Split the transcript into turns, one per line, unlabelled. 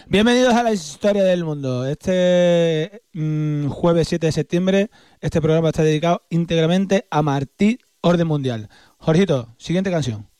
Bienvenidos a la historia del mundo. Este jueves 7 de septiembre, este programa está dedicado íntegramente a Martí Orden Mundial. Jorgito, siguiente canción.